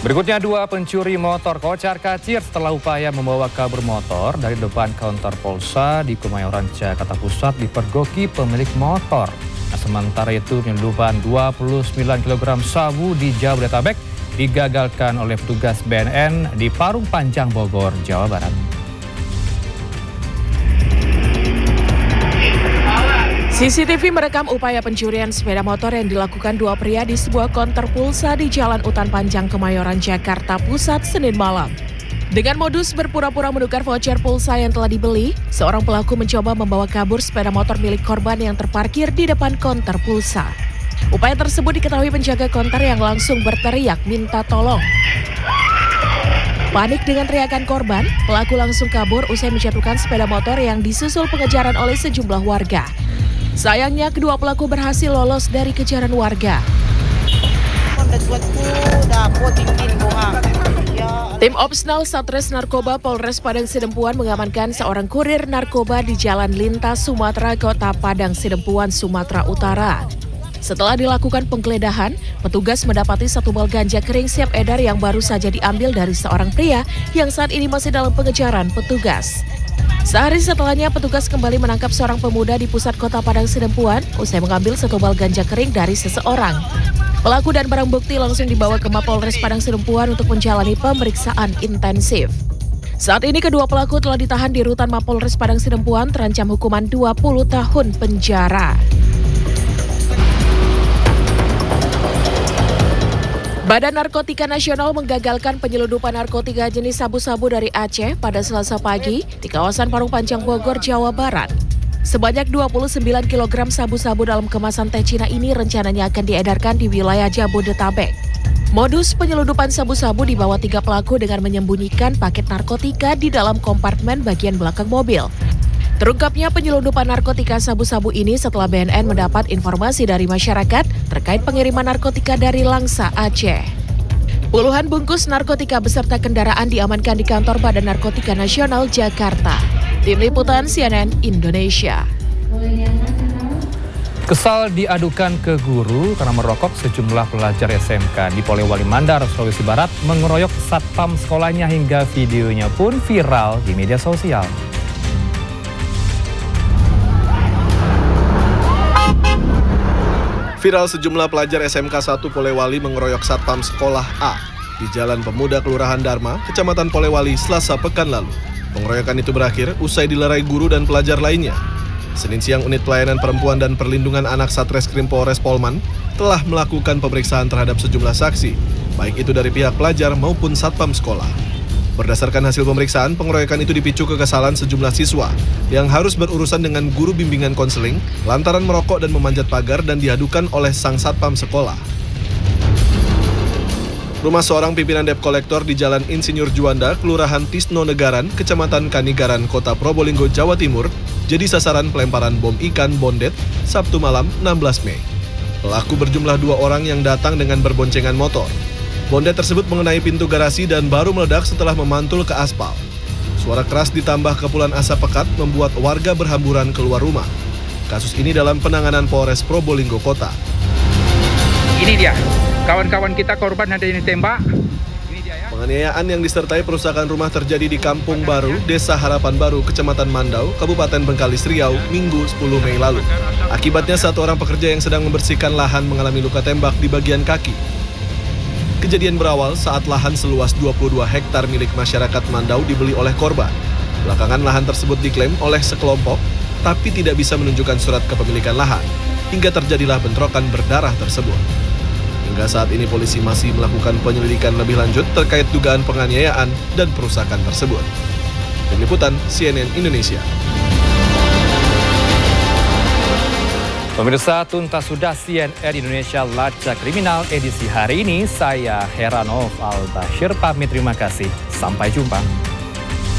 Berikutnya, dua pencuri motor kocar-kacir setelah upaya membawa kabur motor dari depan kantor Polsa di Kemayoran, Jakarta Pusat dipergoki pemilik motor. Nah, sementara itu penyelundupan 29 kg sabu di Jabodetabek digagalkan oleh petugas BNN di Parung Panjang, Bogor, Jawa Barat. CCTV merekam upaya pencurian sepeda motor yang dilakukan dua pria di sebuah konter pulsa di Jalan Utan Panjang, Kemayoran, Jakarta Pusat, Senin malam. Dengan modus berpura-pura menukar voucher pulsa yang telah dibeli, seorang pelaku mencoba membawa kabur sepeda motor milik korban yang terparkir di depan konter pulsa. Upaya tersebut diketahui penjaga konter yang langsung berteriak minta tolong. Panik dengan teriakan korban, pelaku langsung kabur usai menjatuhkan sepeda motor yang disusul pengejaran oleh sejumlah warga. Sayangnya, kedua pelaku berhasil lolos dari kejaran warga. Tim Opsnal Satres Narkoba Polres Padang Sidempuan mengamankan seorang kurir narkoba di Jalan Lintas Sumatera, Kota Padang Sidempuan, Sumatera Utara. Setelah dilakukan penggeledahan, petugas mendapati satu bal ganja kering siap edar yang baru saja diambil dari seorang pria yang saat ini masih dalam pengejaran petugas. Sehari setelahnya, petugas kembali menangkap seorang pemuda di pusat Kota Padang Sidempuan usai mengambil satu bal ganja kering dari seseorang. Pelaku dan barang bukti langsung dibawa ke Mapolres Padang Sidempuan untuk menjalani pemeriksaan intensif. Saat ini kedua pelaku telah ditahan di rutan Mapolres Padang Sidempuan terancam hukuman 20 tahun penjara. Badan Narkotika Nasional menggagalkan penyelundupan narkotika jenis sabu-sabu dari Aceh pada Selasa pagi di kawasan Parung Panjang, Bogor, Jawa Barat. Sebanyak 29 kg sabu-sabu dalam kemasan teh Cina ini rencananya akan diedarkan di wilayah Jabodetabek. Modus penyelundupan sabu-sabu dibawa 3 pelaku dengan menyembunyikan paket narkotika di dalam kompartemen bagian belakang mobil. Terungkapnya penyelundupan narkotika sabu-sabu ini setelah BNN mendapat informasi dari masyarakat terkait pengiriman narkotika dari Langsa, Aceh. Puluhan bungkus narkotika beserta kendaraan diamankan di kantor Badan Narkotika Nasional Jakarta. Tim Liputan CNN Indonesia. Kesal diadukan ke guru karena merokok, sejumlah pelajar SMK di Polewali Mandar, Sulawesi Barat mengeroyok satpam sekolahnya hingga videonya pun viral di media sosial. Viral, sejumlah pelajar SMK 1 Polewali mengeroyok satpam sekolah A di Jalan Pemuda Kelurahan Dharma, Kecamatan Polewali, Selasa pekan lalu. Pengeroyokan itu berakhir usai dilerai guru dan pelajar lainnya. Senin siang, Unit Pelayanan Perempuan dan Perlindungan Anak Satreskrim Polres Polman telah melakukan pemeriksaan terhadap sejumlah saksi, baik itu dari pihak pelajar maupun satpam sekolah. Berdasarkan hasil pemeriksaan, pengeroyokan itu dipicu kekesalan sejumlah siswa yang harus berurusan dengan guru bimbingan konseling lantaran merokok dan memanjat pagar dan diadukan oleh sang satpam sekolah. Rumah seorang pimpinan debt collector di Jalan Insinyur Juanda, Kelurahan Tisno Negaran, Kecamatan Kanigaran, Kota Probolinggo, Jawa Timur, jadi sasaran pelemparan bom ikan bondet Sabtu malam 16 Mei. Pelaku berjumlah 2 orang yang datang dengan berboncengan motor. Bondet tersebut mengenai pintu garasi dan baru meledak setelah memantul ke aspal. Suara keras ditambah kepulan asap pekat membuat warga berhamburan keluar rumah. Kasus ini dalam penanganan Polres Probolinggo Kota. Ini dia, kawan-kawan kita korban ada yang ditembak. Penganiayaan yang disertai perusakan rumah terjadi di Kampung Baru, Desa Harapan Baru, Kecamatan Mandau, Kabupaten Bengkalis Riau, Minggu 10 Mei lalu. Akibatnya, 1 orang pekerja yang sedang membersihkan lahan mengalami luka tembak di bagian kaki. Kejadian berawal saat lahan seluas 22 hektar milik masyarakat Mandau dibeli oleh korban. Belakangan lahan tersebut diklaim oleh sekelompok, tapi tidak bisa menunjukkan surat kepemilikan lahan, hingga terjadilah bentrokan berdarah tersebut. Hingga saat ini polisi masih melakukan penyelidikan lebih lanjut terkait dugaan penganiayaan dan perusakan tersebut. Tim Liputan CNN Indonesia. Pemirsa, tuntas sudah CNN Indonesia Lacak Kriminal edisi hari ini. Saya Heranov Al-Bashir pamit, terima kasih. Sampai jumpa.